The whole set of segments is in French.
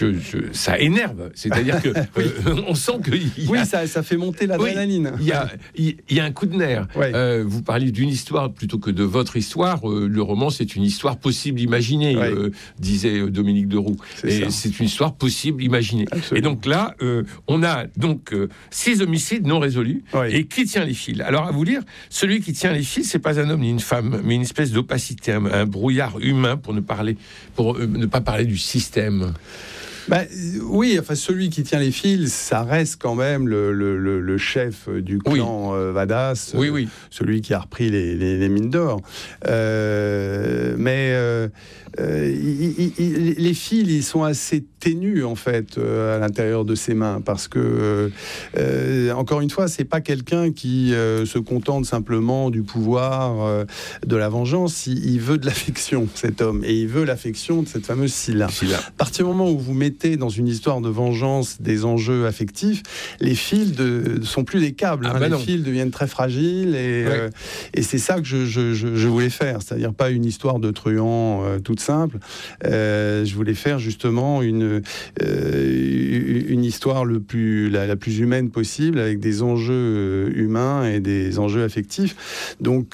ça énerve. C'est-à-dire que on sent que ça fait monter l'adrénaline. Il y a un coup de nerf. Ouais. Vous parliez d'une histoire plutôt que de votre histoire. Le roman, c'est une histoire possible imaginée, disait Dominique Deroux. C'est une histoire possible imaginée. Absolument. Et donc là, on a 6 homicides non résolus. Ouais. Et qui tient les fils? Alors à vous lire, celui qui tient les fils, c'est pas un homme ni une femme, mais une espèce d'opacité, un brouillard humain pour ne pas parler du système. Oui, enfin celui qui tient les fils, ça reste quand même le chef du clan Vadas, celui qui a repris les mines d'or. Les fils, ils sont assez ténus en fait à l'intérieur de ses mains, parce que encore une fois, c'est pas quelqu'un qui se contente simplement du pouvoir, de la vengeance. Il veut de l'affection, cet homme, et il veut l'affection de cette fameuse Scylla. À partir du moment où vous mettez dans une histoire de vengeance des enjeux affectifs, les fils sont plus des câbles. Les fils deviennent très fragiles, et c'est ça que je voulais faire, c'est-à-dire pas une histoire de truand toute simple. Je voulais faire justement une histoire la plus humaine possible, avec des enjeux humains et des enjeux affectifs. Donc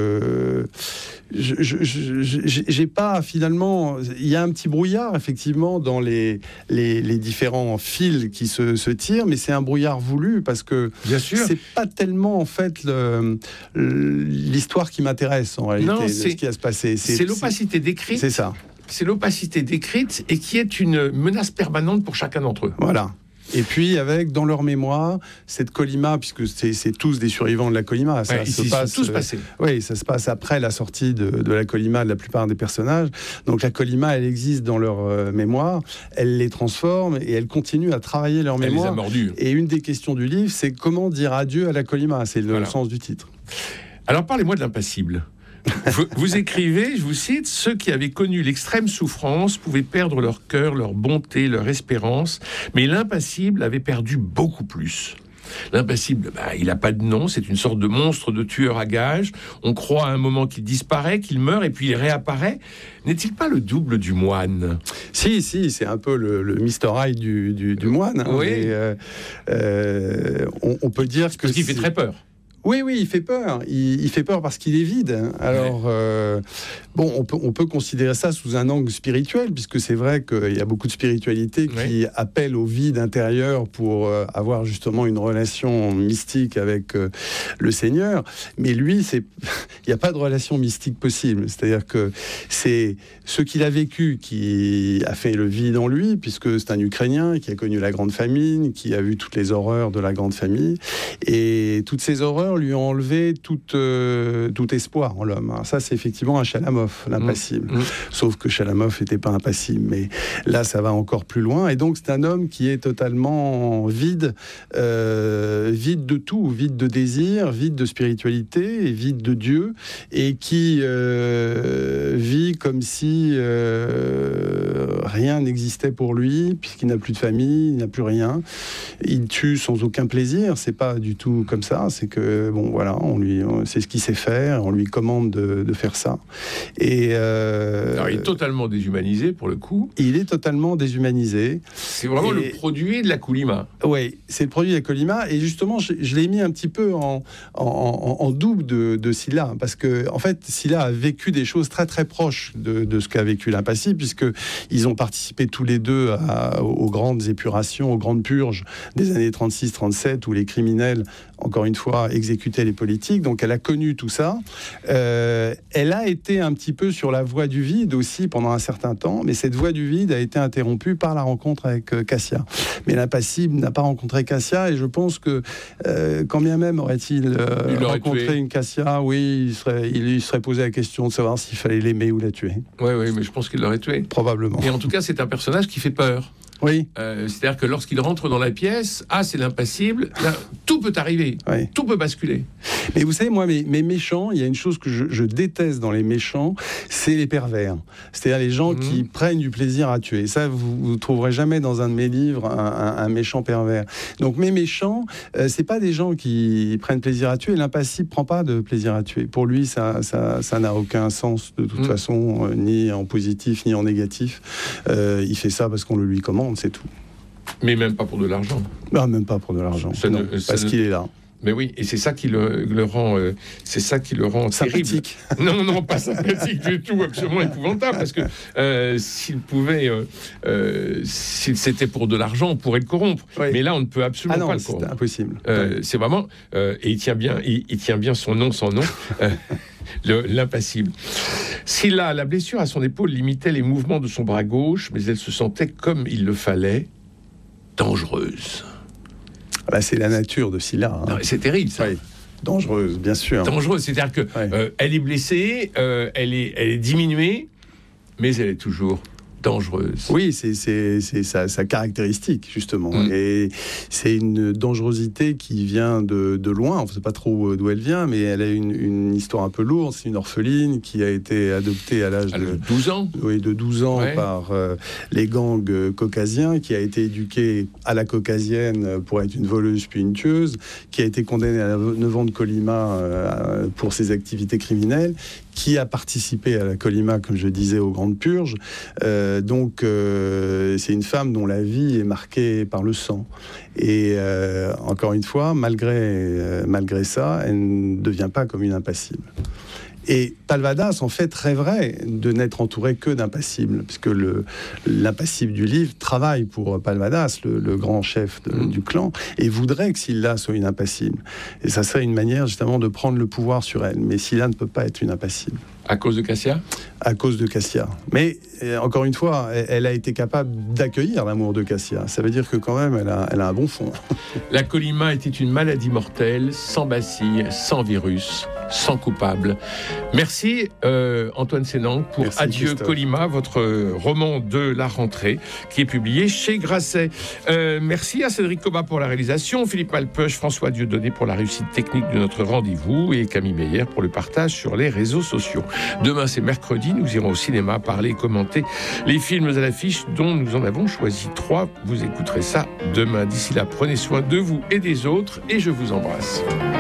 j'ai pas, finalement, il y a un petit brouillard effectivement dans les différents fils qui se tirent, mais c'est un brouillard voulu, parce que c'est pas tellement en fait l'histoire qui m'intéresse en réalité. Non, ce qui va se passer. C'est l'opacité décrite. C'est ça. C'est l'opacité décrite, et qui est une menace permanente pour chacun d'entre eux. Voilà. Et puis avec dans leur mémoire cette Colima, puisque c'est tous des survivants de la Colima, ça se passe tous passés. Oui, ça se passe après la sortie de la Colima de la plupart des personnages. Donc la Colima, elle existe dans leur mémoire, elle les transforme et elle continue à travailler leur mémoire. Elle les a mordus. Et une des questions du livre, c'est comment dire adieu à la Colima. C'est le sens du titre. Alors parlez-moi de l'impassible. Vous écrivez, je vous cite, « Ceux qui avaient connu l'extrême souffrance pouvaient perdre leur cœur, leur bonté, leur espérance, mais l'impassible avait perdu beaucoup plus. » L'impassible, il n'a pas de nom, c'est une sorte de monstre de tueur à gages. On croit à un moment qu'il disparaît, qu'il meurt, et puis il réapparaît. N'est-il pas le double du moine ? Si, c'est un peu le Mr. Hyde du moine. Oui. On peut dire que... Parce qu'il fait très peur. Oui, il fait peur. Il fait peur parce qu'il est vide. Alors, on peut considérer ça sous un angle spirituel, puisque c'est vrai qu'il y a beaucoup de spiritualité qui appelle au vide intérieur pour avoir justement une relation mystique avec le Seigneur. Mais lui, il n'y a pas de relation mystique possible. C'est-à-dire que c'est ce qu'il a vécu qui a fait le vide en lui, puisque c'est un Ukrainien qui a connu la Grande Famine, qui a vu toutes les horreurs de la Grande Famille. Et toutes ces horreurs lui ont enlevé tout espoir en l'homme. Alors ça, c'est effectivement un Chalamov, l'impassible. Sauf que Chalamov n'était pas impassible. Mais là, ça va encore plus loin. Et donc, c'est un homme qui est totalement vide, vide de tout, vide de désir, vide de spiritualité, et vide de Dieu, et qui vit comme si rien n'existait pour lui, puisqu'il n'a plus de famille, il n'a plus rien. Il tue sans aucun plaisir. C'est pas du tout comme ça. C'est que c'est ce qu'il sait faire, on lui commande de faire ça. Alors, il est totalement déshumanisé, pour le coup. Il est totalement déshumanisé. C'est vraiment le produit de la Colima. Oui, c'est le produit de la Colima, et justement, je l'ai mis un petit peu en double de Scylla, parce que, en fait, Scylla a vécu des choses très très proches de ce qu'a vécu l'impassible, puisqu'ils ont participé tous les deux aux grandes épurations, aux grandes purges des années 36-37, où les criminels, encore une fois, exécuter les politiques. Donc elle a connu tout ça. Elle a été un petit peu sur la voie du vide aussi pendant un certain temps, mais cette voie du vide a été interrompue par la rencontre avec Cassia. Mais l'impassible n'a pas rencontré Cassia, et je pense que quand bien même aurait-il rencontré une Cassia, il serait posé la question de savoir s'il fallait l'aimer ou la tuer. Oui, mais je pense qu'il l'aurait tué. Probablement. Et en tout cas, c'est un personnage qui fait peur. Oui. C'est-à-dire que lorsqu'il rentre dans la pièce, c'est l'impassible, là, tout peut arriver, tout peut basculer. Mais vous savez, moi, mes méchants, il y a une chose que je déteste dans les méchants, c'est les pervers. C'est-à-dire les gens qui prennent du plaisir à tuer. Ça, vous ne trouverez jamais dans un de mes livres un méchant pervers. Donc mes méchants, c'est pas des gens qui prennent plaisir à tuer. L'impassible prend pas de plaisir à tuer. Pour lui, ça n'a aucun sens de toute façon, ni en positif ni en négatif. Il fait ça parce qu'on le lui commande. ne sait tout. Mais même pas pour de l'argent. Non, même pas pour de l'argent. Parce qu'il est là. Mais oui, et c'est ça qui le rend, sympathique. Terrible. Non, pas sympathique du tout, absolument épouvantable, parce que s'il c'était pour de l'argent, on pourrait le corrompre. Oui. Mais là, on ne peut absolument pas le corrompre. C'est impossible. C'est vraiment, et il tient bien son nom, l'impassible. Scylla, la blessure à son épaule limitait les mouvements de son bras gauche, mais elle se sentait, comme il le fallait, dangereuse. Là, c'est la nature de Scylla. Non, c'est terrible, ça. Oui. Dangereuse, bien sûr. Dangereuse, c'est-à-dire que elle est blessée, elle est diminuée, mais elle est toujours dangereuse. Oui, c'est sa caractéristique, justement. Et c'est une dangerosité qui vient de loin. On ne sait pas trop d'où elle vient, mais elle a une histoire un peu lourde. C'est une orpheline qui a été adoptée à l'âge de 12 ans. Oui, de 12 ans par les gangs caucasiens, qui a été éduquée à la caucasienne pour être une voleuse puis une tueuse, qui a été condamnée à 9 ans de colima pour ses activités criminelles, qui a participé à la colima, comme je disais, aux Grandes Purges. Donc, c'est une femme dont la vie est marquée par le sang. Et encore une fois, malgré ça, elle ne devient pas comme une impassible. Et Palvadas, en fait, rêverait de n'être entouré que d'impassibles, puisque l'impassible du livre travaille pour Palvadas, le grand chef du clan, et voudrait que Scylla soit une impassible. Et ça serait une manière, justement, de prendre le pouvoir sur elle. Mais Scylla ne peut pas être une impassible. À cause de Cassia ? À cause de Cassia. Mais, encore une fois, elle a été capable d'accueillir l'amour de Cassia. Ça veut dire que, quand même, elle a un bon fond. La colima était une maladie mortelle, sans bacille, sans virus, sans coupable. Merci Antoine Sénang pour Merci, Adieu Christophe. Colima, votre roman de la rentrée qui est publié chez Grasset. Merci à Cédric Cobat pour la réalisation, Philippe Malpeuch, François Dieudonné pour la réussite technique de notre rendez-vous et Camille Meyer pour le partage sur les réseaux sociaux. Demain c'est mercredi, nous irons au cinéma parler et commenter les films à l'affiche dont nous en avons choisi 3. Vous écouterez ça demain. D'ici là, prenez soin de vous et des autres et je vous embrasse.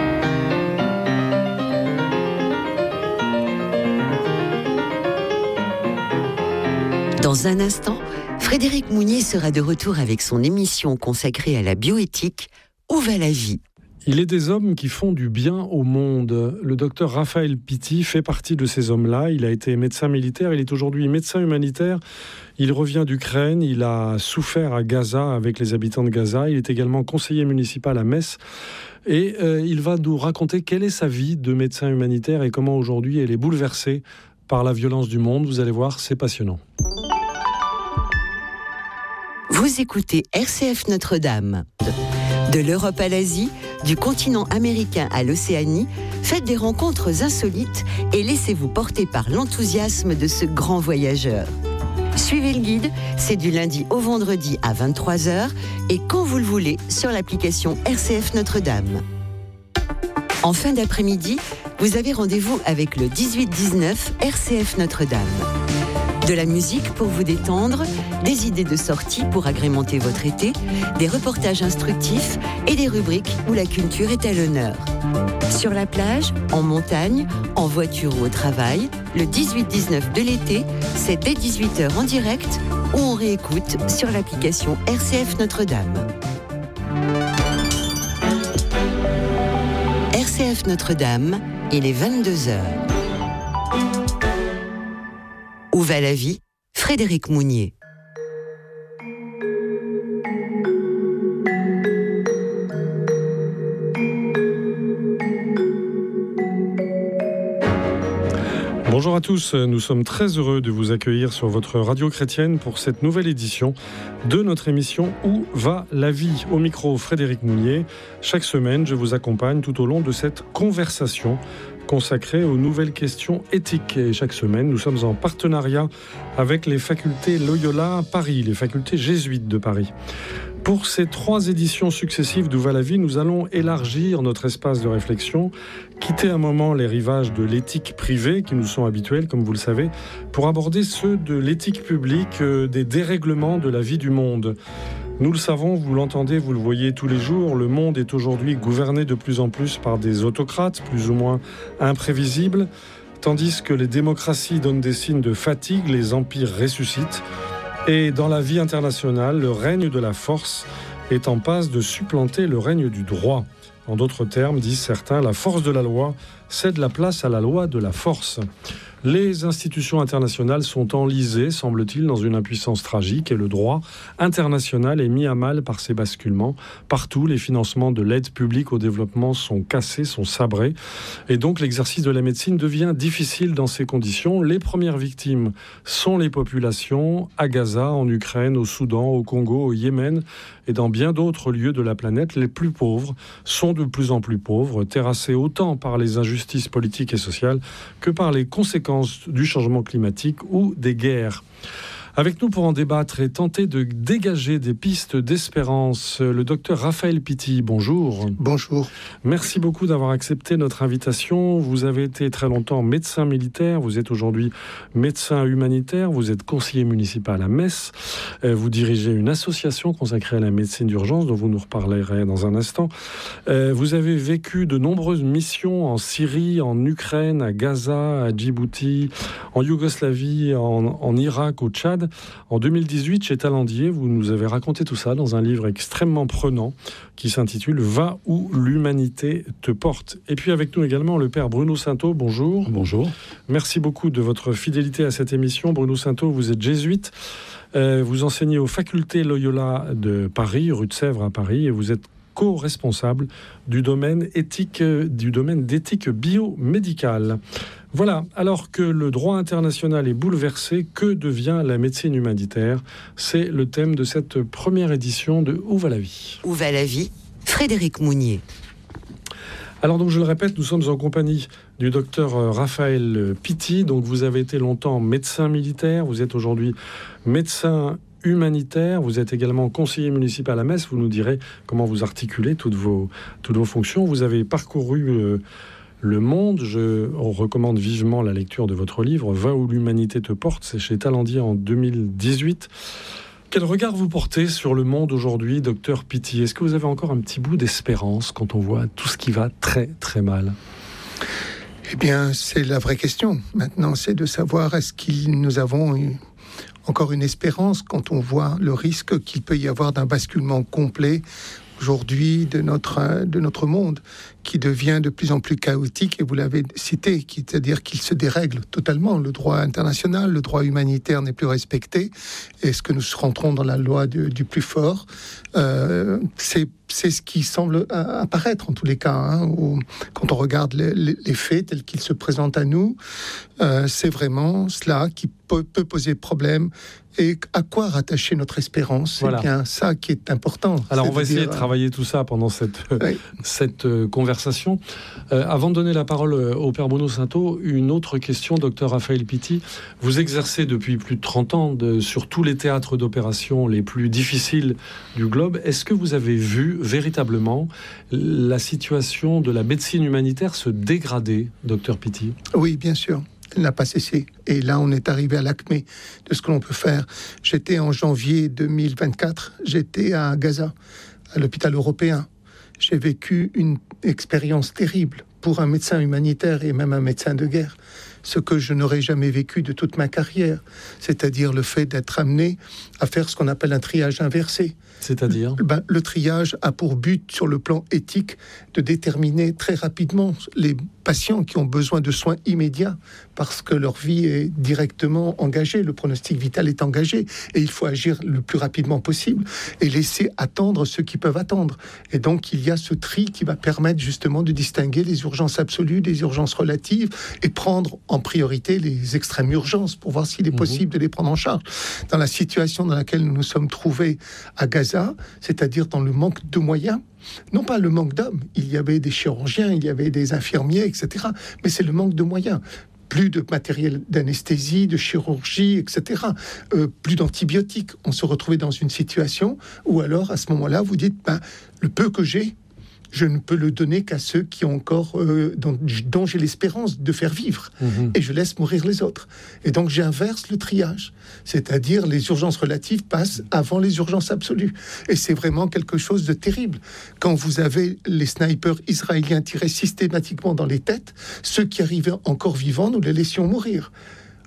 Dans un instant, Frédéric Mounier sera de retour avec son émission consacrée à la bioéthique « Où va la vie ?» Il est des hommes qui font du bien au monde. Le docteur Raphaël Pitti fait partie de ces hommes-là. Il a été médecin militaire, il est aujourd'hui médecin humanitaire. Il revient d'Ukraine, il a souffert à Gaza avec les habitants de Gaza. Il est également conseiller municipal à Metz. Et il va nous raconter quelle est sa vie de médecin humanitaire et comment aujourd'hui elle est bouleversée par la violence du monde. Vous allez voir, c'est passionnant. Vous écoutez RCF Notre-Dame. De l'Europe à l'Asie, du continent américain à l'Océanie, faites des rencontres insolites et laissez-vous porter par l'enthousiasme de ce grand voyageur. Suivez le guide, c'est du lundi au vendredi à 23h et quand vous le voulez sur l'application RCF Notre-Dame. En fin d'après-midi, vous avez rendez-vous avec le 18-19 RCF Notre-Dame. De la musique pour vous détendre, des idées de sortie pour agrémenter votre été, des reportages instructifs et des rubriques où la culture est à l'honneur. Sur la plage, en montagne, en voiture ou au travail, le 18-19 de l'été, c'est dès 18h en direct ou on réécoute sur l'application RCF Notre-Dame. RCF Notre-Dame, il est 22h. Où va la vie ? Frédéric Mounier. Bonjour à tous, nous sommes très heureux de vous accueillir sur votre radio chrétienne pour cette nouvelle édition de notre émission Où va la vie ? Au micro, Frédéric Mounier. Chaque semaine, je vous accompagne tout au long de cette conversation consacrée aux nouvelles questions éthiques. Et chaque semaine, nous sommes en partenariat avec les facultés Loyola Paris, les facultés jésuites de Paris. Pour ces 3 éditions successives d'Où va la vie, nous allons élargir notre espace de réflexion, quitter un moment les rivages de l'éthique privée qui nous sont habituels, comme vous le savez, pour aborder ceux de l'éthique publique, des dérèglements de la vie du monde. Nous le savons, vous l'entendez, vous le voyez tous les jours, le monde est aujourd'hui gouverné de plus en plus par des autocrates, plus ou moins imprévisibles, tandis que les démocraties donnent des signes de fatigue, les empires ressuscitent. Et dans la vie internationale, le règne de la force est en passe de supplanter le règne du droit. En d'autres termes, disent certains, la force de la loi cède la place à la loi de la force. Les institutions internationales sont enlisées, semble-t-il, dans une impuissance tragique et le droit international est mis à mal par ces basculements. Partout, les financements de l'aide publique au développement sont cassés, sont sabrés. Et donc, l'exercice de la médecine devient difficile dans ces conditions. Les premières victimes sont les populations à Gaza, en Ukraine, au Soudan, au Congo, au Yémen et dans bien d'autres lieux de la planète. Les plus pauvres sont de plus en plus pauvres, terrassés autant par les injustices politiques et sociales que par les conséquences du changement climatique ou des guerres. Avec nous pour en débattre et tenter de dégager des pistes d'espérance, le docteur Raphaël Pitti. Bonjour. Bonjour. Merci beaucoup d'avoir accepté notre invitation. Vous avez été très longtemps médecin militaire, vous êtes aujourd'hui médecin humanitaire, vous êtes conseiller municipal à Metz, vous dirigez une association consacrée à la médecine d'urgence dont vous nous reparlerez dans un instant. Vous avez vécu de nombreuses missions en Syrie, en Ukraine, à Gaza, à Djibouti, en Yougoslavie, en Irak, au Tchad. En 2018, chez Talandier, vous nous avez raconté tout ça dans un livre extrêmement prenant qui s'intitule « Va où l'humanité te porte ». Et puis avec nous également le père Bruno Sainteau. Bonjour. Bonjour. Merci beaucoup de votre fidélité à cette émission. Bruno Sainteau, vous êtes jésuite. Vous enseignez aux facultés Loyola de Paris, rue de Sèvres à Paris, et vous êtes co-responsable du domaine d'éthique biomédicale. Voilà, alors que le droit international est bouleversé, que devient la médecine humanitaire ? C'est le thème de cette première édition de Où va la vie ? Où va la vie ? Frédéric Mounier. Alors donc je le répète, nous sommes en compagnie du docteur Raphaël Pitti. Donc vous avez été longtemps médecin militaire, vous êtes aujourd'hui médecin humanitaire, vous êtes également conseiller municipal à Metz. Vous nous direz comment vous articulez toutes vos fonctions. Vous avez parcouru le monde. On recommande vivement la lecture de votre livre « Va où l'humanité te porte ». C'est chez Talandier en 2018. Quel regard vous portez sur le monde aujourd'hui, docteur Pitti ? Est-ce que vous avez encore un petit bout d'espérance quand on voit tout ce qui va très très mal ? Eh bien, c'est la vraie question. Maintenant, c'est de savoir est-ce que nous avons encore une espérance quand on voit le risque qu'il peut y avoir d'un basculement complet aujourd'hui de notre monde, qui devient de plus en plus chaotique, et vous l'avez cité, c'est-à-dire qu'il se dérègle totalement. Le droit international, le droit humanitaire n'est plus respecté. Est-ce que nous rentrons dans la loi du plus fort ? C'est ce qui semble apparaître en tous les cas. Quand on regarde les faits tels qu'ils se présentent à nous, c'est vraiment cela qui peut poser problème. Et à quoi rattacher notre espérance ? Voilà. C'est bien ça qui est important. Alors on va essayer de travailler tout ça pendant cette conversation. Avant de donner la parole au père Bruno Sainteau, une autre question, docteur Raphaël Pitti. Vous exercez depuis plus de 30 ans sur tous les théâtres d'opération les plus difficiles du globe. Est-ce que vous avez vu véritablement la situation de la médecine humanitaire se dégrader, docteur Pitti ? Oui, bien sûr. Elle n'a pas cessé. Et là, on est arrivé à l'acmé de ce que l'on peut faire. J'étais en janvier 2024, j'étais à Gaza, à l'hôpital européen. J'ai vécu une expérience terrible pour un médecin humanitaire et même un médecin de guerre. Ce que je n'aurais jamais vécu de toute ma carrière, c'est-à-dire le fait d'être amené à faire ce qu'on appelle un triage inversé. C'est-à-dire ? Le triage a pour but, sur le plan éthique, de déterminer très rapidement les patients qui ont besoin de soins immédiats parce que leur vie est directement engagée, le pronostic vital est engagé et il faut agir le plus rapidement possible et laisser attendre ceux qui peuvent attendre. Et donc il y a ce tri qui va permettre justement de distinguer les urgences absolues des urgences relatives et prendre en priorité les extrêmes urgences pour voir s'il est possible de les prendre en charge. Dans la situation dans laquelle nous nous sommes trouvés à Gaza, c'est-à-dire dans le manque de moyens, non pas le manque d'hommes, il y avait des chirurgiens, il y avait des infirmiers, etc. Mais c'est le manque de moyens. Plus de matériel d'anesthésie, de chirurgie, etc. Plus d'antibiotiques. On se retrouvait dans une situation où alors, à ce moment-là, vous dites, le peu que j'ai, je ne peux le donner qu'à ceux qui ont encore, dont j'ai l'espérance de faire vivre. Et je laisse mourir les autres. Et donc, j'inverse le triage. C'est-à-dire, les urgences relatives passent avant les urgences absolues. Et c'est vraiment quelque chose de terrible. Quand vous avez les snipers israéliens tirer systématiquement dans les têtes, ceux qui arrivaient encore vivants, nous les laissions mourir.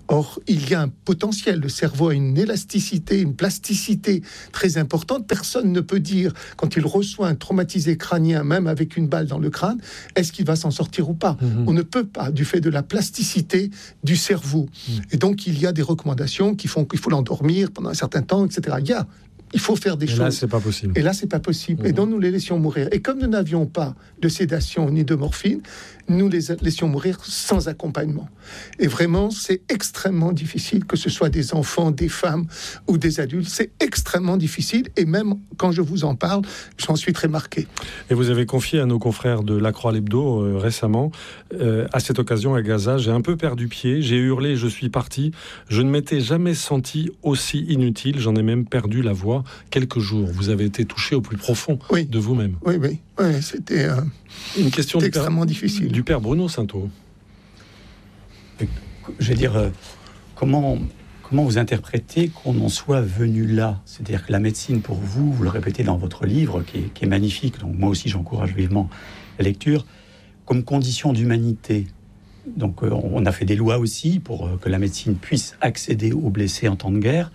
Or, il y a un potentiel. Le cerveau a une élasticité, une plasticité très importante. Personne ne peut dire, quand il reçoit un traumatisé crânien, même avec une balle dans le crâne, est-ce qu'il va s'en sortir ou pas. On ne peut pas, du fait de la plasticité du cerveau. Et donc, il y a des recommandations qui font qu'il faut l'endormir pendant un certain temps, etc. Il faut faire des choses. Là, c'est pas possible. Et là, c'est pas possible. Et donc, nous les laissions mourir. Et comme nous n'avions pas de sédation ni de morphine, nous les laissions mourir sans accompagnement. Et vraiment, c'est extrêmement difficile, que ce soit des enfants, des femmes ou des adultes. C'est extrêmement difficile. Et même quand je vous en parle, j'en suis très marqué. Et vous avez confié à nos confrères de La Croix l'Hebdo récemment, à cette occasion à Gaza, j'ai un peu perdu pied, j'ai hurlé, je suis parti. Je ne m'étais jamais senti aussi inutile. J'en ai même perdu la voix. Quelques jours, vous avez été touché au plus profond de vous-même. Oui, c'était une question extrêmement difficile. Du père Bruno Sainteau. Je veux dire, comment vous interprétez qu'on en soit venu là ? C'est-à-dire que la médecine, pour vous, vous le répétez dans votre livre, qui est magnifique, donc moi aussi j'encourage vivement la lecture, comme condition d'humanité. Donc on a fait des lois aussi pour que la médecine puisse accéder aux blessés en temps de guerre.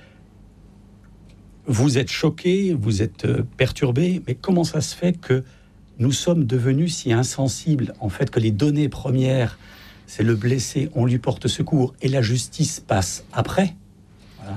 Vous êtes choqué, vous êtes perturbé, mais comment ça se fait que nous sommes devenus si insensibles, en fait, que les données premières, c'est le blessé, on lui porte secours, et la justice passe après. Voilà.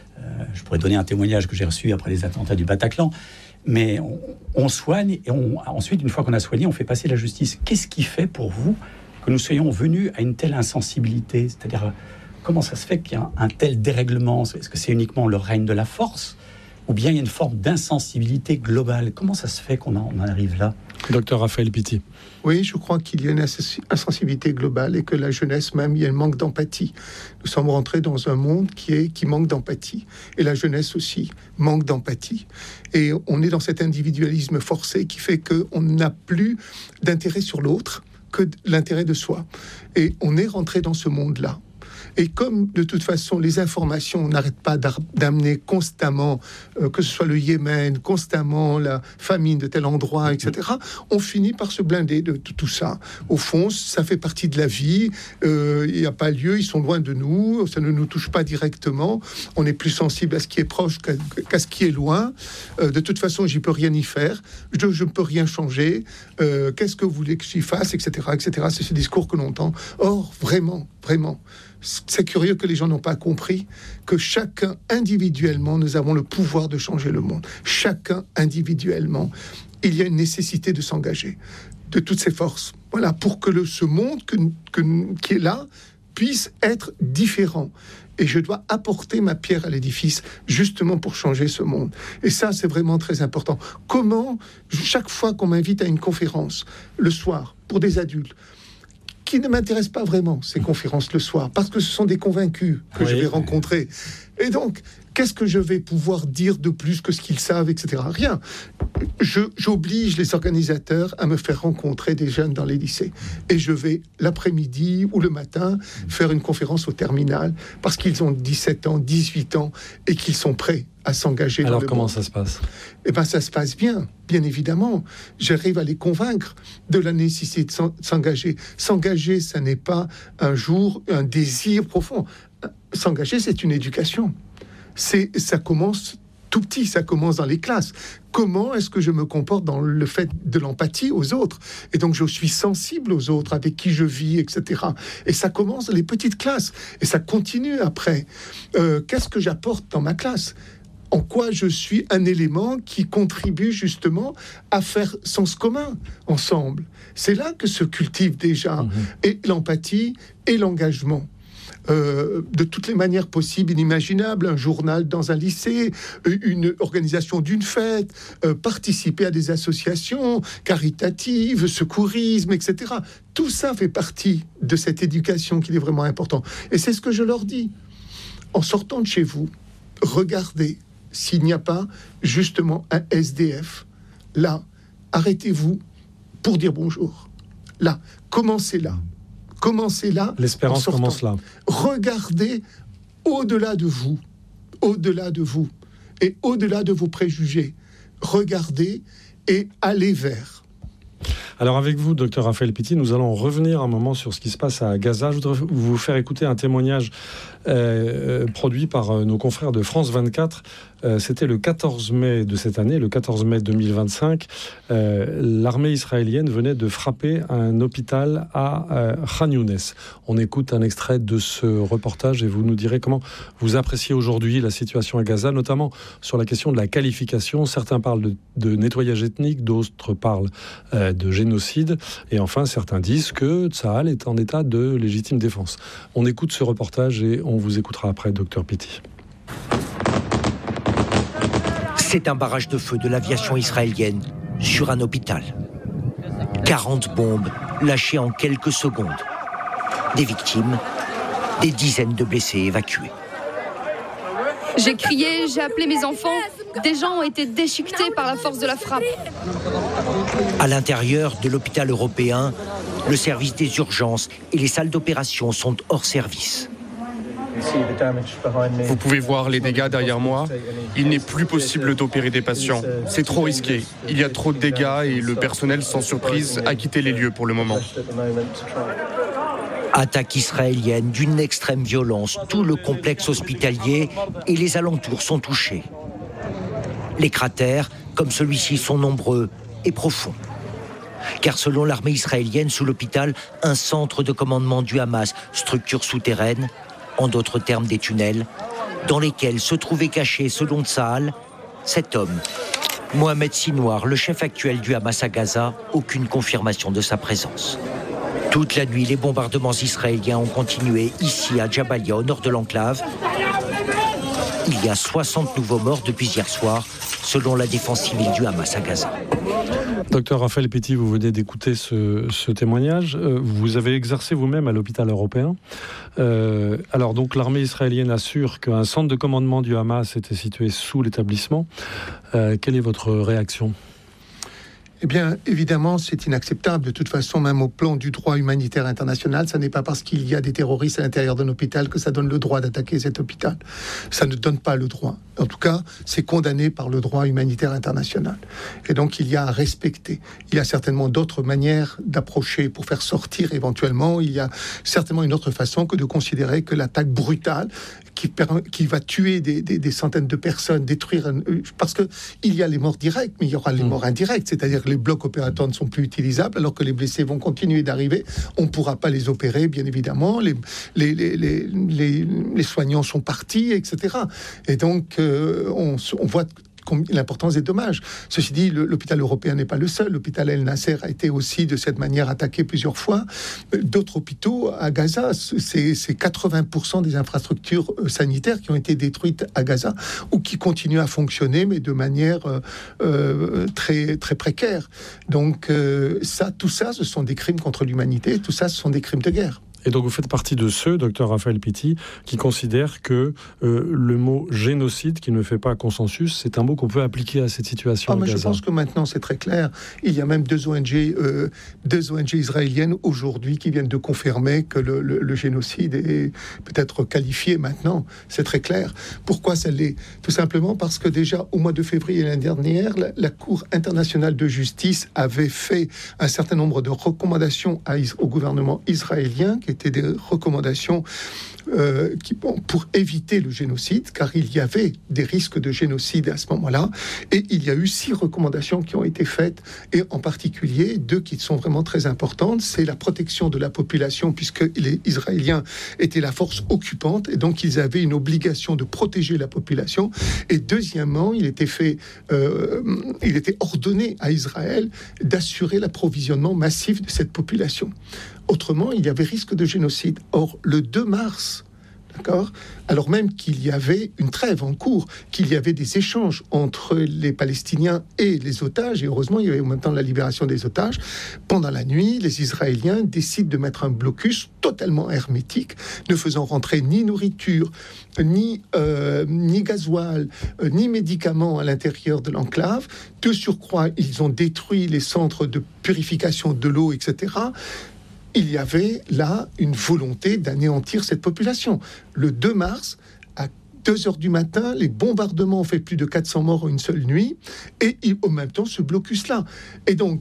Je pourrais donner un témoignage que j'ai reçu après les attentats du Bataclan, mais on soigne, et ensuite, une fois qu'on a soigné, on fait passer la justice. Qu'est-ce qui fait pour vous que nous soyons venus à une telle insensibilité ? C'est-à-dire, comment ça se fait qu'il y a un tel dérèglement ? Est-ce que c'est uniquement le règne de la force ? Ou bien il y a une forme d'insensibilité globale. Comment ça se fait qu'on en arrive là ? Docteur Raphaël Pitti. Oui, je crois qu'il y a une insensibilité globale et que la jeunesse même, il y a un manque d'empathie. Nous sommes rentrés dans un monde qui manque d'empathie. Et la jeunesse aussi manque d'empathie. Et on est dans cet individualisme forcé qui fait qu'on n'a plus d'intérêt sur l'autre que l'intérêt de soi. Et on est rentré dans ce monde-là. Et comme, de toute façon, les informations n'arrêtent pas d'amener constamment, que ce soit le Yémen, constamment la famine de tel endroit, etc., on finit par se blinder de tout ça. Au fond, ça fait partie de la vie. Il n'y a pas lieu, ils sont loin de nous, ça ne nous touche pas directement. On est plus sensible à ce qui est proche qu'à ce qui est loin. De toute façon, j'y peux rien y faire. Je ne peux rien changer. Qu'est-ce que vous voulez que j'y fasse, etc., etc. C'est ce discours que l'on entend. Or, vraiment, c'est curieux que les gens n'ont pas compris que chacun individuellement, nous avons le pouvoir de changer le monde. Chacun individuellement, il y a une nécessité de s'engager de toutes ses forces. Voilà, pour que ce monde qui est là puisse être différent. Et je dois apporter ma pierre à l'édifice justement pour changer ce monde. Et ça, c'est vraiment très important. Comment, chaque fois qu'on m'invite à une conférence, le soir, pour des adultes, qui ne m'intéressent pas vraiment, ces conférences le soir, parce que ce sont des convaincus que je vais rencontrer. Et donc, qu'est-ce que je vais pouvoir dire de plus que ce qu'ils savent, etc. Rien. J'oblige les organisateurs à me faire rencontrer des jeunes dans les lycées. Et je vais, l'après-midi ou le matin, faire une conférence au terminal, parce qu'ils ont 17 ans, 18 ans, et qu'ils sont prêts à s'engager dans le monde. Alors, comment ça se passe ? Eh bien, ça se passe bien évidemment. J'arrive à les convaincre de la nécessité de s'engager. S'engager, ça n'est pas un jour un désir profond. S'engager, c'est une éducation. Ça commence tout petit, ça commence dans les classes. Comment est-ce que je me comporte dans le fait de l'empathie aux autres ? Et donc, je suis sensible aux autres, avec qui je vis, etc. Et ça commence dans les petites classes. Et ça continue après. Qu'est-ce que j'apporte dans ma classe ? En quoi je suis un élément qui contribue justement à faire sens commun ensemble. C'est là que se cultive déjà et l'empathie et l'engagement. De toutes les manières possibles, inimaginables, un journal dans un lycée, une organisation d'une fête, participer à des associations caritatives, secourisme, etc. Tout ça fait partie de cette éducation qui est vraiment important. Et c'est ce que je leur dis. En sortant de chez vous, regardez s'il n'y a pas justement un SDF. Là, arrêtez-vous pour dire bonjour. Là, commencez là. Commencez là. L'espérance commence là. Regardez au-delà de vous, et au-delà de vos préjugés. Regardez et allez vers. Alors avec vous, docteur Raphaël Pitti, nous allons revenir un moment sur ce qui se passe à Gaza. Je voudrais vous faire écouter un témoignage produit par nos confrères de France 24. C'était le 14 mai de cette année, le 14 mai 2025. L'armée israélienne venait de frapper un hôpital à Khan Younes. On écoute un extrait de ce reportage et vous nous direz comment vous appréciez aujourd'hui la situation à Gaza, notamment sur la question de la qualification. Certains parlent de nettoyage ethnique, d'autres parlent de génocide. Et enfin, certains disent que Tsahal est en état de légitime défense. On écoute ce reportage et on vous écoutera après, docteur Pitti. C'est un barrage de feu de l'aviation israélienne sur un hôpital. 40 bombes lâchées en quelques secondes. Des victimes, des dizaines de blessés évacués. J'ai crié, j'ai appelé mes enfants. Des gens ont été déchiquetés par la force de la frappe. À l'intérieur de l'hôpital européen, le service des urgences et les salles d'opération sont hors service. Vous pouvez voir les dégâts derrière moi. Il n'est plus possible d'opérer des patients. C'est trop risqué. Il y a trop de dégâts et le personnel, sans surprise, a quitté les lieux pour le moment. Attaque israélienne d'une extrême violence. Tout le complexe hospitalier et les alentours sont touchés. Les cratères, comme celui-ci, sont nombreux et profonds. Car selon l'armée israélienne, sous l'hôpital, un centre de commandement du Hamas, structure souterraine, en d'autres termes des tunnels, dans lesquels se trouvait caché, selon Tsahal, cet homme. Mohamed Sinwar, le chef actuel du Hamas à Gaza, aucune confirmation de sa présence. Toute la nuit, les bombardements israéliens ont continué ici à Jabalia, au nord de l'enclave. Il y a 60 nouveaux morts depuis hier soir, selon la défense civile du Hamas à Gaza. Docteur Raphaël Pitti, vous venez d'écouter ce témoignage. Vous avez exercé vous-même à l'hôpital européen. Alors donc l'armée israélienne assure qu'un centre de commandement du Hamas était situé sous l'établissement. Quelle est votre réaction ? Eh bien, évidemment, c'est inacceptable. De toute façon, même au plan du droit humanitaire international, ça n'est pas parce qu'il y a des terroristes à l'intérieur d'un hôpital que ça donne le droit d'attaquer cet hôpital. Ça ne donne pas le droit. En tout cas, c'est condamné par le droit humanitaire international. Et donc, il y a à respecter. Il y a certainement d'autres manières d'approcher pour faire sortir éventuellement. Il y a certainement une autre façon que de considérer que l'attaque brutale qui va tuer des centaines de personnes, détruire... Parce qu'il y a les morts directes, mais il y aura les morts indirectes, c'est-à-dire que les blocs opératoires ne sont plus utilisables, alors que les blessés vont continuer d'arriver. On ne pourra pas les opérer, bien évidemment. Les soignants sont partis, etc. Et donc, on voit l'importance des dommages. Ceci dit, l'hôpital européen n'est pas le seul. L'hôpital El Nasser a été aussi de cette manière attaqué plusieurs fois. D'autres hôpitaux à Gaza, c'est 80% des infrastructures sanitaires qui ont été détruites à Gaza ou qui continuent à fonctionner, mais de manière très, très précaire. Donc tout ça, ce sont des crimes contre l'humanité. Tout ça, ce sont des crimes de guerre. Et donc vous faites partie de ceux, docteur Raphaël Pitti, qui considèrent que le mot génocide, qui ne fait pas consensus, c'est un mot qu'on peut appliquer à cette situation à Gaza. Je pense que maintenant c'est très clair. Il y a même deux ONG israéliennes aujourd'hui qui viennent de confirmer que le génocide est peut-être qualifié maintenant. C'est très clair. Pourquoi ça l'est ? Tout simplement parce que déjà au mois de février l'année dernière, la Cour internationale de justice avait fait un certain nombre de recommandations au gouvernement israélien, qui étaient des recommandations pour éviter le génocide, car il y avait des risques de génocide à ce moment-là, et il y a eu 6 recommandations qui ont été faites, et en particulier 2 qui sont vraiment très importantes. C'est la protection de la population, puisque les Israéliens étaient la force occupante, et donc ils avaient une obligation de protéger la population, et deuxièmement, il était ordonné à Israël d'assurer l'approvisionnement massif de cette population. Autrement, il y avait risque de génocide. Or, le 2 mars, alors même qu'il y avait une trêve en cours, qu'il y avait des échanges entre les Palestiniens et les otages, et heureusement, il y avait en même temps la libération des otages, pendant la nuit, les Israéliens décident de mettre un blocus totalement hermétique, ne faisant rentrer ni nourriture, ni gasoil, ni médicaments à l'intérieur de l'enclave. De surcroît, ils ont détruit les centres de purification de l'eau, etc. Il y avait là une volonté d'anéantir cette population. Le 2 mars, à 2h du matin, les bombardements ont fait plus de 400 morts en une seule nuit, et en même temps ce blocus-là. Et donc,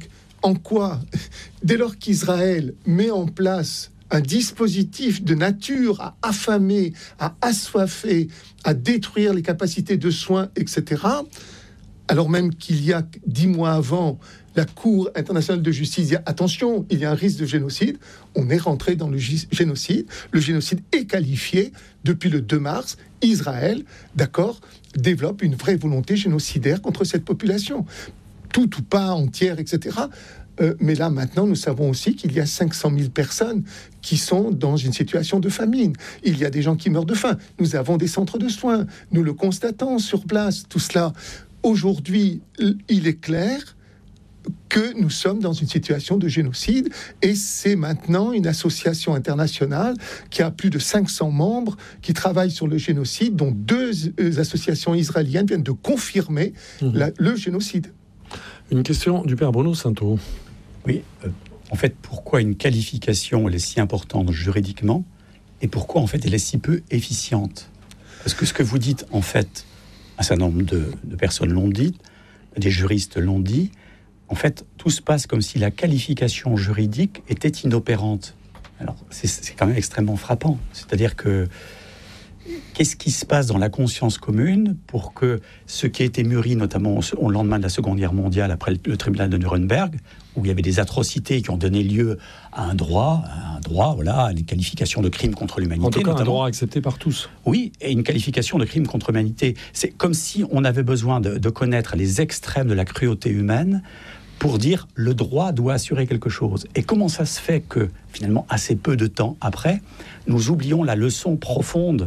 en quoi, dès lors qu'Israël met en place un dispositif de nature à affamer, à assoiffer, à détruire les capacités de soins, etc., alors même qu'il y a 10 mois avant, la Cour internationale de justice dit attention, il y a un risque de génocide, on est rentré dans le génocide. Le génocide est qualifié depuis le 2 mars. Israël, d'accord, développe une vraie volonté génocidaire contre cette population. Tout ou pas entière, etc. Mais là, maintenant, nous savons aussi qu'il y a 500 000 personnes qui sont dans une situation de famine. Il y a des gens qui meurent de faim. Nous avons des centres de soins. Nous le constatons sur place, tout cela. Aujourd'hui, il est clair que nous sommes dans une situation de génocide et c'est maintenant une association internationale qui a plus de 500 membres qui travaillent sur le génocide, dont 2 associations israéliennes viennent de confirmer le génocide. Une question du père Bruno Sainteau. Oui, en fait, pourquoi une qualification elle est si importante juridiquement et pourquoi en fait elle est si peu efficiente? Parce que ce que vous dites, en fait, un certain nombre de personnes l'ont dit, des juristes l'ont dit, en fait, tout se passe comme si la qualification juridique était inopérante. Alors, c'est quand même extrêmement frappant. C'est-à-dire que qu'est-ce qui se passe dans la conscience commune pour que ce qui a été mûri, notamment au lendemain de la Seconde Guerre mondiale, après le tribunal de Nuremberg, où il y avait des atrocités qui ont donné lieu à un droit, voilà, à une qualification de crime contre l'humanité. En tout cas, notamment. Un droit accepté par tous. Oui, et une qualification de crime contre l'humanité. C'est comme si on avait besoin de connaître les extrêmes de la cruauté humaine pour dire le droit doit assurer quelque chose. Et comment ça se fait que, finalement, assez peu de temps après, nous oublions la leçon profonde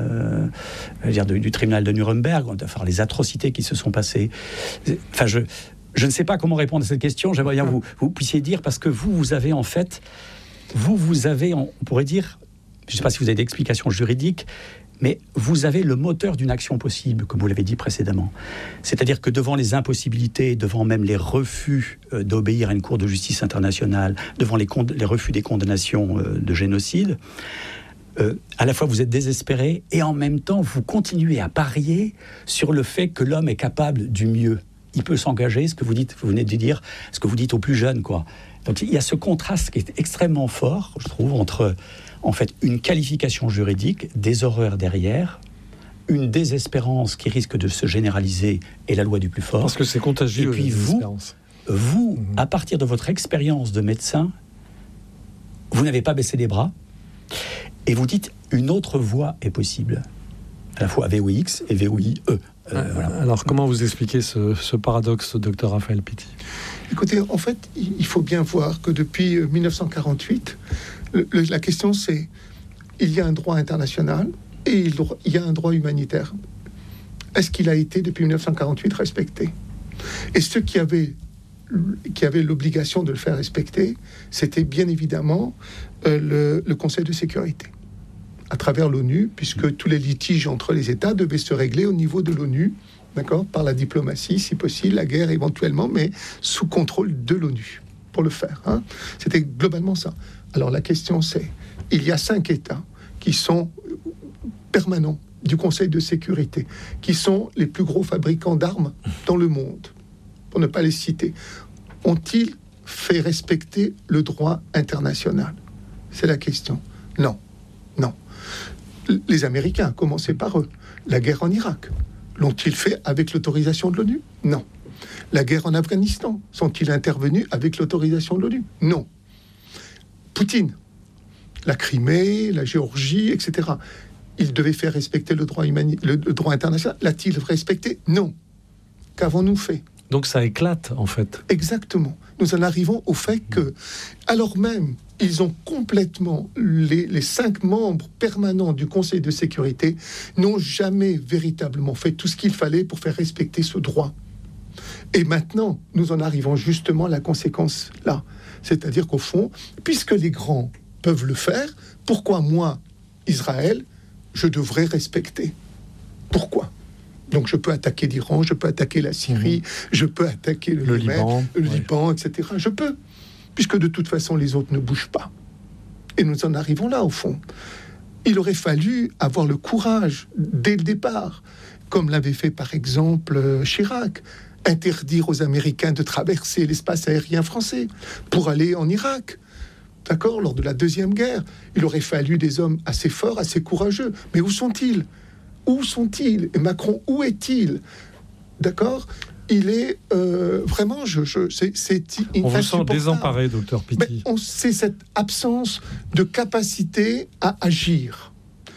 du tribunal de Nuremberg, enfin, les atrocités qui se sont passées. Enfin, je ne sais pas comment répondre à cette question. J'aimerais bien vous puissiez dire, parce que vous avez en fait, on pourrait dire, je ne sais pas si vous avez d'explications juridiques, mais vous avez le moteur d'une action possible, comme vous l'avez dit précédemment. C'est-à-dire que devant les impossibilités, devant même les refus d'obéir à une cour de justice internationale, devant les refus des condamnations de génocide, à la fois vous êtes désespéré et en même temps vous continuez à parier sur le fait que l'homme est capable du mieux. Il peut s'engager, ce que vous dites, vous venez de dire, ce que vous dites aux plus jeunes, quoi. Donc il y a ce contraste qui est extrêmement fort, je trouve, entre en fait une qualification juridique, des horreurs derrière, une désespérance qui risque de se généraliser et la loi du plus fort. Parce que c'est contagieux. Et puis vous, à partir de votre expérience de médecin, vous n'avez pas baissé les bras et vous dites une autre voie est possible, à la fois VOX et VOIE. Voilà. Alors comment vous expliquez ce paradoxe, docteur Raphaël Pitti? Écoutez, en fait, il faut bien voir que depuis 1948, la question c'est, il y a un droit international et il y a un droit humanitaire. Est-ce qu'il a été depuis 1948 respecté? Et ceux qui avaient l'obligation de le faire respecter, c'était bien évidemment le Conseil de sécurité, à travers l'ONU, puisque tous les litiges entre les États devaient se régler au niveau de l'ONU, d'accord, par la diplomatie, si possible, la guerre éventuellement, mais sous contrôle de l'ONU, pour le faire. C'était globalement ça. Alors la question c'est, il y a 5 États qui sont permanents du Conseil de sécurité, qui sont les plus gros fabricants d'armes dans le monde, pour ne pas les citer. Ont-ils fait respecter le droit international? C'est la question. Non. Les Américains, à commencer par eux, la guerre en Irak, l'ont-ils fait avec l'autorisation de l'ONU? Non. La guerre en Afghanistan, sont-ils intervenus avec l'autorisation de l'ONU? Non. Poutine, la Crimée, la Géorgie, etc. Il devait faire respecter le droit international. L'a-t-il respecté? Non. Qu'avons-nous fait? Donc ça éclate, en fait. Exactement. Nous en arrivons au fait que, alors même, ils ont complètement, les 5 membres permanents du Conseil de sécurité n'ont jamais véritablement fait tout ce qu'il fallait pour faire respecter ce droit. Et maintenant, nous en arrivons justement à la conséquence là. C'est-à-dire qu'au fond, puisque les grands peuvent le faire, pourquoi moi, Israël, je devrais respecter? Pourquoi? Donc je peux attaquer l'Iran, je peux attaquer la Syrie, je peux attaquer le Liban, etc. Je peux, puisque de toute façon les autres ne bougent pas. Et nous en arrivons là au fond. Il aurait fallu avoir le courage dès le départ, comme l'avait fait par exemple Chirac, interdire aux Américains de traverser l'espace aérien français pour aller en Irak. D'accord, lors de la Deuxième Guerre, il aurait fallu des hommes assez forts, assez courageux. Mais où sont-ils ? Où sont-ils ? Et Macron, où est-il ? D'accord ? Il est vraiment, on vous sent désemparé, docteur Pitty. C'est cette absence de capacité à agir.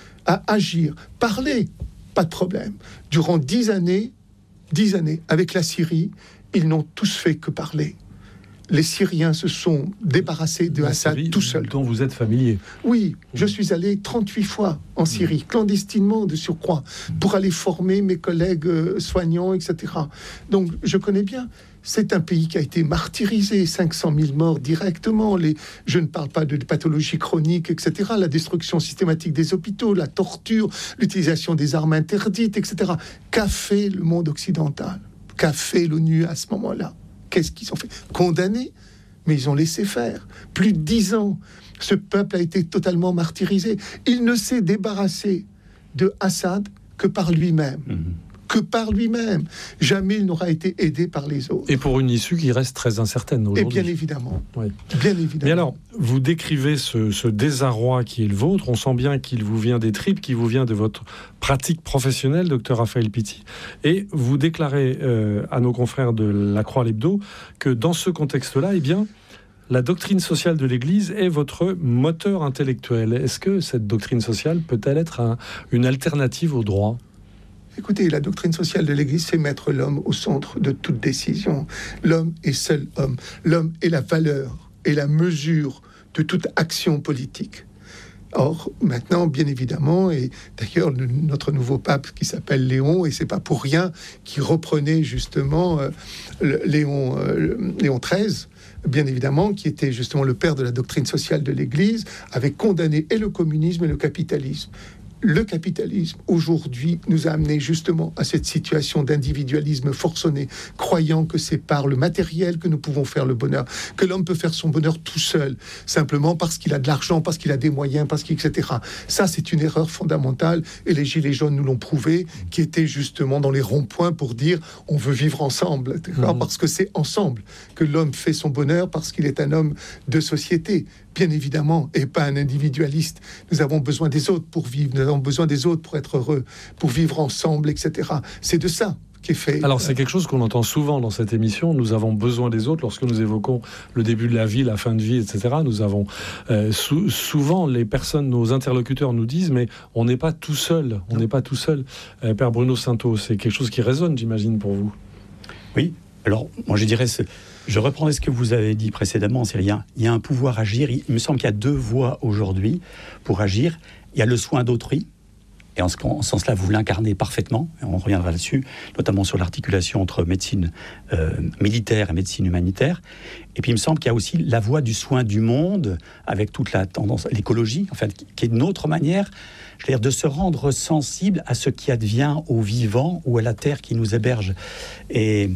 Parler, pas de problème. Durant 10 années, avec la Syrie, ils n'ont tous fait que parler. Les Syriens se sont débarrassés de Assad tout seuls. Dont vous êtes familier. Oui, je suis allé 38 fois en Syrie, clandestinement de surcroît, pour aller former mes collègues soignants, etc. Donc, je connais bien. C'est un pays qui a été martyrisé, 500 000 morts directement. Je ne parle pas de pathologies chroniques, etc. La destruction systématique des hôpitaux, la torture, l'utilisation des armes interdites, etc. Qu'a fait le monde occidental ? Qu'a fait l'ONU à ce moment-là ? Qu'est-ce qu'ils ont fait ? Condamnés, mais ils ont laissé faire. Plus de 10 ans, ce peuple a été totalement martyrisé. Il ne s'est débarrassé de Assad que par lui-même. Que par lui-même. Jamais il n'aura été aidé par les autres. Et pour une issue qui reste très incertaine aujourd'hui. Et bien évidemment. Oui. Bien évidemment. Mais alors, vous décrivez ce désarroi qui est le vôtre. On sent bien qu'il vous vient des tripes, qu'il vous vient de votre pratique professionnelle, docteur Raphaël Pitty. Et vous déclarez à nos confrères de La Croix l'Hebdo que dans ce contexte-là, eh bien, la doctrine sociale de l'Église est votre moteur intellectuel. Est-ce que cette doctrine sociale peut-elle être une alternative au droit ? Écoutez, la doctrine sociale de l'Église, c'est mettre l'homme au centre de toute décision. L'homme est seul homme. L'homme est la valeur et la mesure de toute action politique. Or, maintenant, bien évidemment, et d'ailleurs, notre nouveau pape qui s'appelle Léon, et c'est pas pour rien qu'il reprenait justement Léon XIII, bien évidemment, qui était justement le père de la doctrine sociale de l'Église, avait condamné et le communisme et le capitalisme. Le capitalisme, aujourd'hui, nous a amené justement à cette situation d'individualisme forcené, croyant que c'est par le matériel que nous pouvons faire le bonheur, que l'homme peut faire son bonheur tout seul, simplement parce qu'il a de l'argent, parce qu'il a des moyens, etc. Ça, c'est une erreur fondamentale, et les Gilets jaunes nous l'ont prouvé, qui étaient justement dans les ronds-points pour dire on veut vivre ensemble, parce que c'est ensemble que l'homme fait son bonheur, parce qu'il est un homme de société, bien évidemment, et pas un individualiste. Nous avons besoin des autres pour vivre, nous avons besoin des autres pour être heureux, pour vivre ensemble, etc. C'est de ça qu'est fait. Alors c'est quelque chose qu'on entend souvent dans cette émission. Nous avons besoin des autres lorsque nous évoquons le début de la vie, la fin de vie, etc. Nous avons souvent les personnes, nos interlocuteurs nous disent, mais on n'est pas tout seul. On n'est pas tout seul. Père Bruno Sainteau, c'est quelque chose qui résonne, j'imagine, pour vous. Oui. Alors moi je dirais je reprendrai ce que vous avez dit précédemment, c'est il y a un pouvoir agir. Il me semble qu'il y a 2 voies aujourd'hui pour agir. Il y a le soin d'autrui, et en ce sens-là, vous l'incarnez parfaitement, et on reviendra là-dessus, notamment sur l'articulation entre médecine militaire et médecine humanitaire. Et puis il me semble qu'il y a aussi la voie du soin du monde, avec toute la tendance, l'écologie, en fait, qui est une autre manière, je veux dire, de se rendre sensible à ce qui advient aux vivants ou à la terre qui nous héberge. Et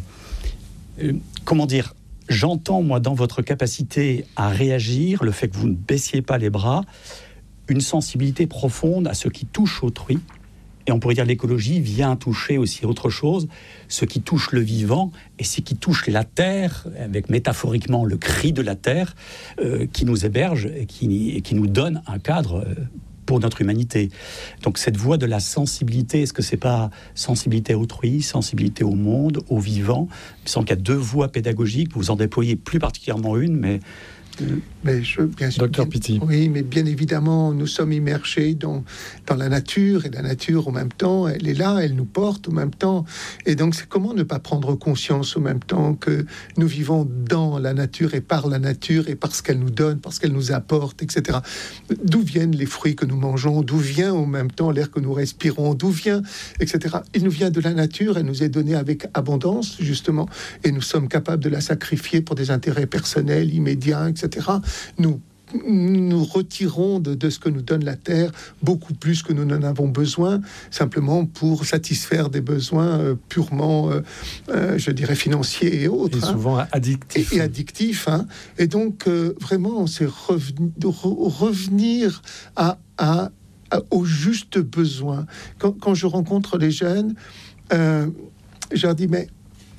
comment dire, j'entends, moi, dans votre capacité à réagir, le fait que vous ne baissiez pas les bras, une sensibilité profonde à ce qui touche autrui. Et on pourrait dire l'écologie vient toucher aussi autre chose, ce qui touche le vivant et ce qui touche la terre, avec métaphoriquement le cri de la terre, qui nous héberge et qui nous donne un cadre pour notre humanité. Donc cette voie de la sensibilité, est-ce que c'est pas sensibilité à autrui, sensibilité au monde, au vivant ? Il me semble qu'il y a 2 voies pédagogiques, vous en déployez plus particulièrement une, mais Mais bien sûr, Docteur Pitty. Oui, mais bien évidemment, nous sommes immergés dans la nature, et la nature, en même temps, elle est là, elle nous porte en même temps. Et donc, c'est comment ne pas prendre conscience en même temps que nous vivons dans la nature et par la nature et parce qu'elle nous donne, parce qu'elle nous apporte, etc. D'où viennent les fruits que nous mangeons, d'où vient en même temps l'air que nous respirons, d'où vient, etc. Il nous vient de la nature, elle nous est donnée avec abondance, justement, et nous sommes capables de la sacrifier pour des intérêts personnels, immédiats, etc. Nous retirons de ce que nous donne la Terre beaucoup plus que nous n'en avons besoin, simplement pour satisfaire des besoins purement, je dirais, financiers et autres. Et souvent addictifs. Et addictifs. Et donc, vraiment, c'est revenir aux justes besoins. Quand je rencontre les jeunes, je leur dis, mais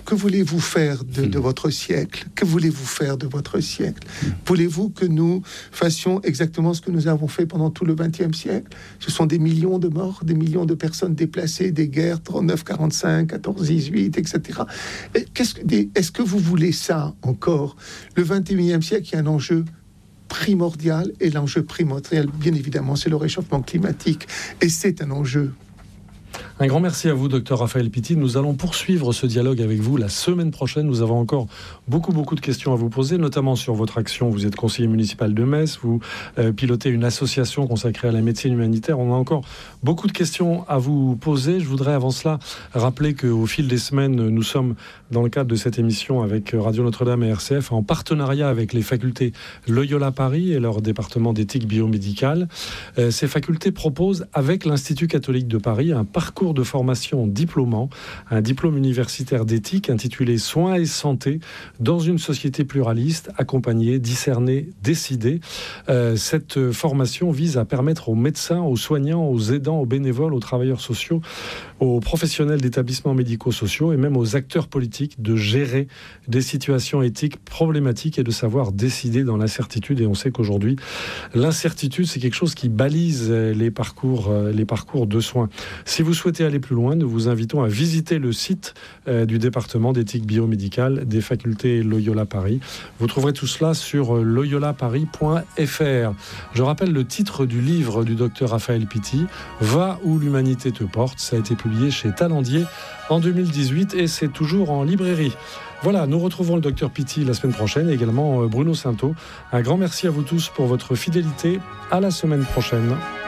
que voulez-vous faire de votre siècle? Que voulez-vous faire de votre siècle? Voulez-vous que nous fassions exactement ce que nous avons fait pendant tout le XXe siècle? Ce sont des millions de morts, des millions de personnes déplacées, des guerres 39-45, 14-18, etc. Est-ce que vous voulez ça encore? Le XXIe siècle, il y a un enjeu primordial, et l'enjeu primordial, bien évidemment, c'est le réchauffement climatique, et c'est un enjeu. Un grand merci à vous, Dr Raphaël Pitti. Nous allons poursuivre ce dialogue avec vous la semaine prochaine. Nous avons encore beaucoup de questions à vous poser, notamment sur votre action. Vous êtes conseiller municipal de Metz, vous pilotez une association consacrée à la médecine humanitaire. On a encore beaucoup de questions à vous poser. Je voudrais avant cela rappeler qu'au fil des semaines, nous sommes dans le cadre de cette émission avec Radio Notre-Dame et RCF en partenariat avec les facultés Loyola Paris et leur département d'éthique biomédicale. Ces facultés proposent avec l'Institut catholique de Paris un parcours de formation diplômant, un diplôme universitaire d'éthique intitulé Soins et santé dans une société pluraliste, accompagnée, discernée, décidée. Cette formation vise à permettre aux médecins, aux soignants, aux aidants, aux bénévoles, aux travailleurs sociaux, aux professionnels d'établissements médico-sociaux et même aux acteurs politiques de gérer des situations éthiques problématiques et de savoir décider dans l'incertitude. Et on sait qu'aujourd'hui, l'incertitude, c'est quelque chose qui balise les parcours de soins. Si vous souhaitez aller plus loin, nous vous invitons à visiter le site du département d'éthique biomédicale des facultés Loyola Paris. Vous trouverez tout cela sur loyolaparis.fr. Je rappelle le titre du livre du docteur Raphaël Pitti, « Va où l'humanité te porte ». Ça a été publié chez Talendier en 2018 et c'est toujours en librairie. Voilà, nous retrouvons le docteur Pitti la semaine prochaine et également Bruno Sainteau. Un grand merci à vous tous pour votre fidélité. À la semaine prochaine.